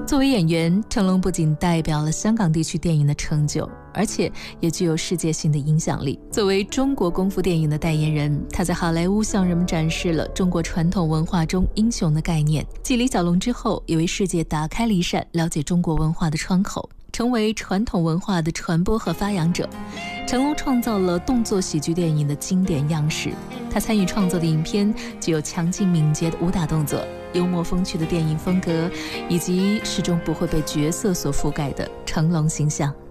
作为演员，成龙不仅代表了香港地区电影的成就，而且也具有世界性的影响力。作为中国功夫电影的代言人，他在好莱坞向人们展示了中国传统文化中英雄的概念。继李小龙之后，也为世界打开了一扇了解中国文化的窗口，成为传统文化的传播和发扬者。成龙创造了动作喜剧电影的经典样式，他参与创作的影片具有强劲敏捷的武打动作、幽默风趣的电影风格，以及始终不会被角色所覆盖的成龙形象。